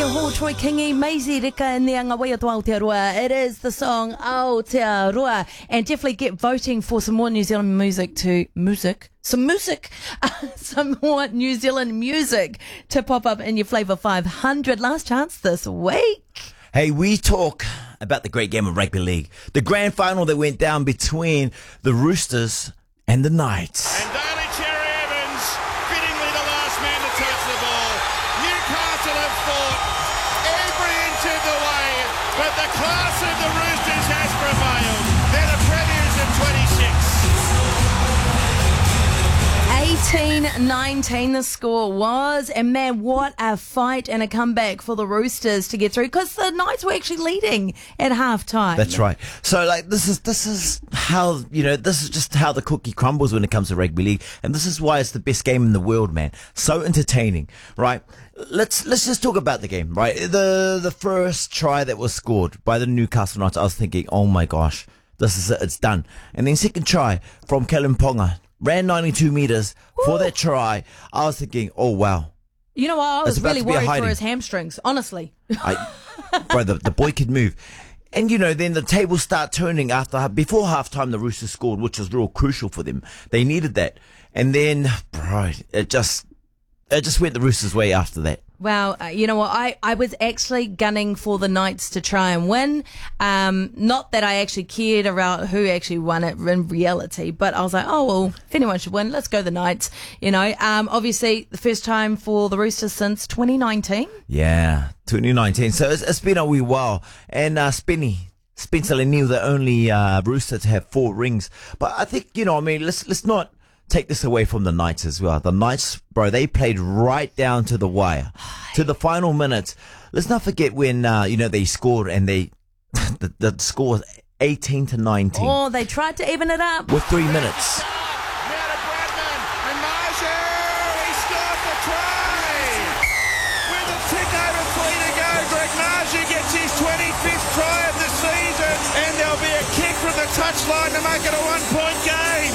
Kia ho, Troy Kingi, Maisie Rika and the Angawaia to Aotearoa. It is the song Aotearoa. And definitely get voting for some more New Zealand some more New Zealand music to pop up in your Flavour 500. Last chance this week. Hey, we talk about the great game of rugby league. The grand final that went down between the Roosters and the Knights. And Daly Cherry Evans, fittingly the last man to touch the ball. Newcastle have fought every inch of the way, but the class of the Roosters has prevailed. They're the premiers of 26. 18-19 the score was, and man, what a fight and a comeback for the Roosters to get through, because the Knights were actually leading at half-time. That's right. So, this is how, this is just how the cookie crumbles when it comes to rugby league, and this is why it's the best game in the world, man. So entertaining, right? Let's just talk about the game, right? The first try that was scored by the Newcastle Knights, I was thinking, oh my gosh, this is it, it's done. And then second try from Kalen Ponga, ran 92 meters for that try. I was thinking, oh, wow. You know what? I was really worried for his hamstrings, honestly. Bro, the boy could move. And, then the tables start turning before halftime, the Roosters scored, which was real crucial for them. They needed that. And then, bro, it just went the Roosters' way after that. Well, you know what? I was actually gunning for the Knights to try and win. Not that I actually cared about who actually won it in reality, but I was like, oh, well, if anyone should win, let's go the Knights. Obviously, the first time for the Roosters since 2019. Yeah, 2019. So it's been a wee while. And Spencer Leniu, the only Rooster to have 4 rings. But I think, let's not take this away from the Knights as well. The Knights, bro, they played right down to the wire, to the final minutes. Let's not forget when, they scored and the score was 18-19. Oh, they tried to even it up. With 3 minutes. Now to Bradman, and Marju, he scored the try! With a tick over 3 to go, Greg Marju gets his 25th try of the season, and there'll be a kick from the touchline to make it a 1-point game.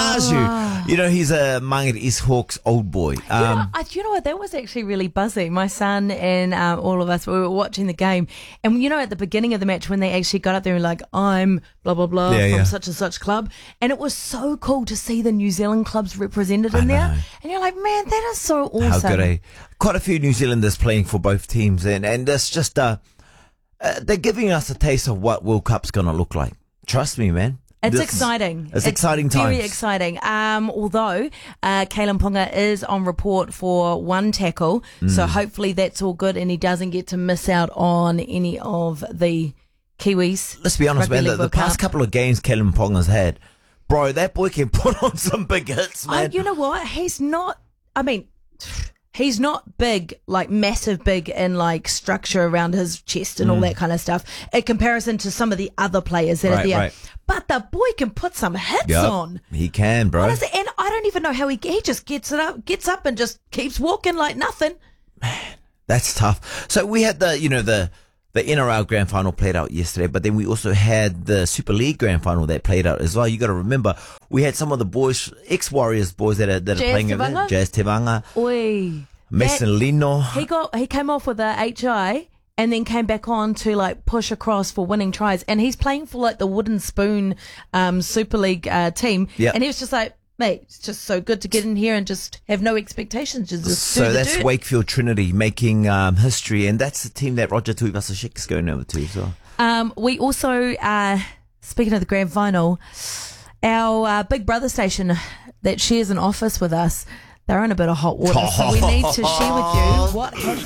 Marju, he's a Mangere East Hawks old boy. You know what? That was actually really buzzing. My son and all of us, we were watching the game. And, at the beginning of the match, when they actually got up there and like, I'm blah, blah, blah from such and such club. And it was so cool to see the New Zealand clubs represented in there. And you're like, man, that is so awesome. How good, Quite a few New Zealanders playing for both teams. And it's just, they're giving us a taste of what World Cup's going to look like. Trust me, man. It's exciting. It's exciting times. Very exciting. Although Kalen Ponga is on report for 1 tackle, so hopefully that's all good and he doesn't get to miss out on any of the Kiwis. Let's be honest, man. The past couple of games Kalen Ponga's had, bro, that boy can put on some big hits, man. You know what? He's not big, like massive big in like structure around his chest and all that kind of stuff in comparison to some of the other players that are there. Right. But the boy can put some hits on. He can, bro. Honestly, and I don't even know how he just gets up and just keeps walking like nothing. Man, that's tough. So we had the NRL Grand Final played out yesterday, but then we also had the Super League Grand Final that played out as well. You got to remember, we had some of the boys, ex-Warriors boys that are playing over there. Jazz Tevanga. Oi. Mason Lino. He came off with a HI and then came back on to like push across for winning tries. And he's playing for like the Wooden Spoon Super League team. Yep. And he was just like, mate, it's just so good to get in here and just have no expectations. So that's Wakefield Trinity making history, and that's the team that Roger Tuivasa-Sheck is going over to as well. We also, speaking of the grand final, our Big Brother station that shares an office with us, they're in a bit of hot water, so we need to share with you what happened.